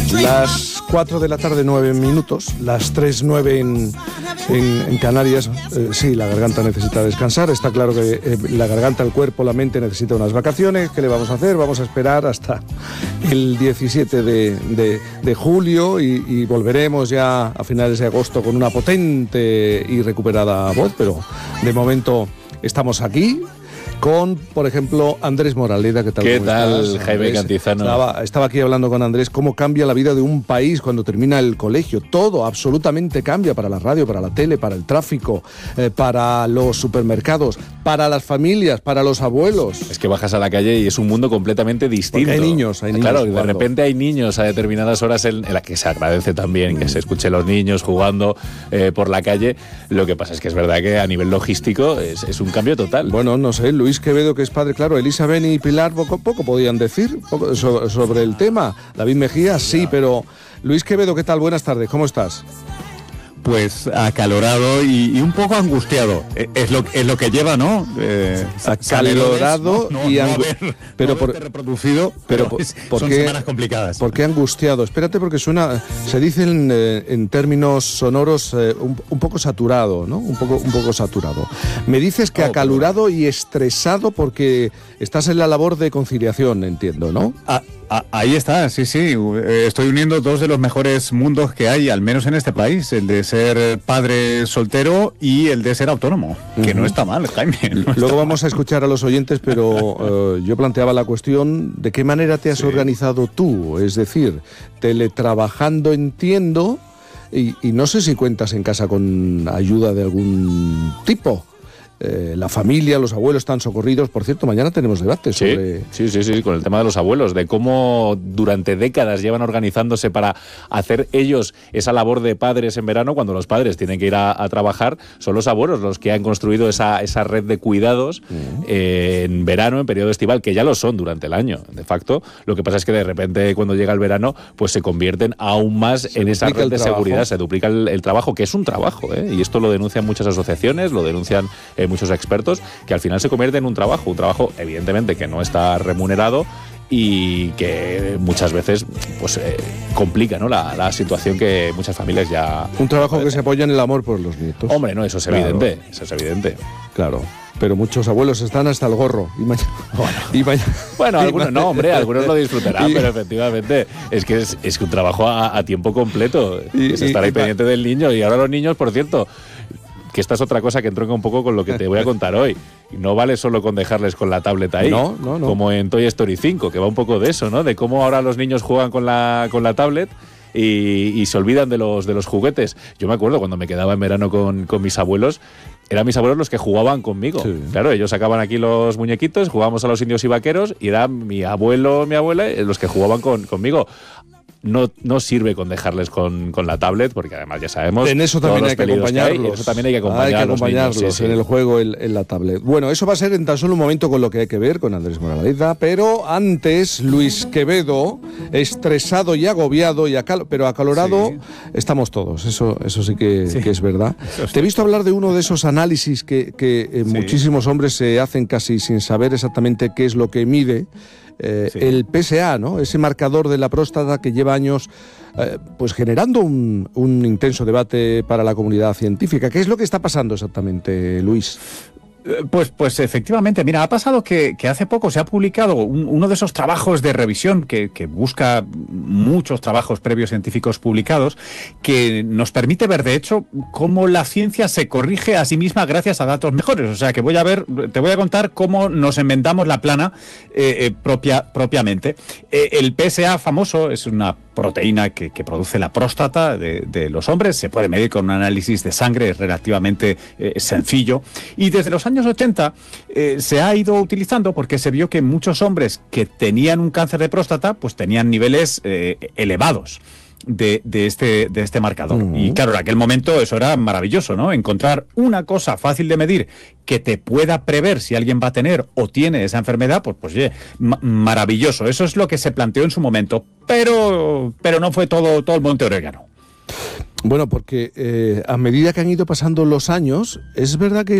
Las 4 de la tarde, 9 minutos, las 3:09 en Canarias. Sí, la garganta necesita descansar. Está claro que la garganta, el cuerpo, la mente necesita unas vacaciones. ¿Qué le vamos a hacer? Vamos a esperar hasta el 17 de julio y volveremos ya a finales de agosto con una potente y recuperada voz, pero de momento estamos aquí con, por ejemplo, Andrés Moraleda. ¿Qué tal? ¿Qué tal, Jaime Cantizano? Estaba aquí hablando con Andrés cómo cambia la vida de un país cuando termina el colegio. Todo absolutamente cambia, para la radio, para la tele, para el tráfico, para los supermercados, para las familias, para los abuelos. Es que bajas a la calle y es un mundo completamente distinto. Porque hay niños Claro, jugando. De repente hay niños a determinadas horas en las que se agradece también que se escuche los niños jugando por la calle. Lo que pasa es que es verdad que a nivel logístico es un cambio total. Bueno, no sé, Luis Quevedo, que es padre, claro, Elisa Beni y Pilar poco podían decir sobre el tema. David Mejía, sí, pero Luis Quevedo, ¿qué tal? Buenas tardes, ¿cómo estás? Pues acalorado y un poco angustiado. Es lo que lleva, ¿no? Acalorado y reproducido, pero son semanas complicadas. ¿Por qué angustiado? Espérate, porque se dice en términos sonoros un poco saturado, ¿no? Un poco saturado. Me dices que acalorado y estresado porque estás en la labor de conciliación, entiendo, ¿no? Ahí está, sí. Estoy uniendo dos de los mejores mundos que hay, al menos en este país, el de ser padre soltero y el de ser autónomo, que no está mal, Jaime. Luego vamos a escuchar a los oyentes, pero yo planteaba la cuestión, ¿de qué manera te has organizado tú? Es decir, teletrabajando, entiendo, y no sé si cuentas en casa con ayuda de algún tipo. La familia, los abuelos están socorridos. Por cierto, mañana tenemos debate sobre... Sí, con el tema de los abuelos, de cómo durante décadas llevan organizándose para hacer ellos esa labor de padres en verano, cuando los padres tienen que ir a trabajar. Son los abuelos los que han construido esa red de cuidados en verano, en periodo estival, que ya lo son durante el año, de facto. Lo que pasa es que de repente, cuando llega el verano, pues se convierten aún más en esa red de seguridad. Se duplica el trabajo, que es un trabajo, y esto lo denuncian muchas asociaciones, lo denuncian muchos expertos, que al final se convierte en un trabajo evidentemente que no está remunerado y que muchas veces pues complica, ¿no? la situación que muchas familias ya... Un trabajo que se apoya en el amor por los nietos. Hombre, no, eso es evidente, eso es evidente. Claro, pero muchos abuelos están hasta el gorro. Algunos lo disfrutarán, pero efectivamente es que es un trabajo a tiempo completo. Es estar ahí pendiente del niño. Y ahora los niños, por cierto, que esta es otra cosa que entronca un poco con lo que te voy a contar hoy. No vale solo con dejarles con la tableta ahí, no. Como en Toy Story 5, que va un poco de eso, ¿no? De cómo ahora los niños juegan con la tablet y se olvidan de los juguetes. Yo me acuerdo cuando me quedaba en verano con mis abuelos, eran mis abuelos los que jugaban conmigo. Sí. Claro, ellos sacaban aquí los muñequitos, jugábamos a los indios y vaqueros y era mi abuelo, mi abuela los que jugaban conmigo. No sirve con dejarles con la tablet, porque además ya sabemos... En eso también hay que acompañarlos. Eso también hay que acompañarlos en el juego, en la tablet. Bueno, eso va a ser en tan solo un momento con lo que hay que ver con Andrés Moraleda, pero antes, Luis Quevedo, estresado y agobiado, pero acalorado, estamos todos. Eso sí que es verdad. Te he visto hablar de uno de esos análisis que muchísimos hombres se hacen casi sin saber exactamente qué es lo que mide. El PSA, ¿no? Ese marcador de la próstata que lleva años pues generando un intenso debate para la comunidad científica. ¿Qué es lo que está pasando exactamente, Luis? Pues efectivamente, mira, ha pasado que hace poco se ha publicado uno de esos trabajos de revisión que busca muchos trabajos previos científicos publicados, que nos permite ver, de hecho, cómo la ciencia se corrige a sí misma gracias a datos mejores. O sea, que te voy a contar cómo nos inventamos la plana propiamente. El PSA famoso es una proteína que produce la próstata de los hombres, se puede medir con un análisis de sangre, es relativamente sencillo, y desde los años 80 se ha ido utilizando porque se vio que muchos hombres que tenían un cáncer de próstata pues tenían niveles elevados de este marcador. Y claro, en aquel momento eso era maravilloso, ¿no? Encontrar una cosa fácil de medir que te pueda prever si alguien va a tener o tiene esa enfermedad, pues oye, maravilloso. Eso es lo que se planteó en su momento, pero no fue todo el monte orégano. Bueno, porque a medida que han ido pasando los años, es verdad que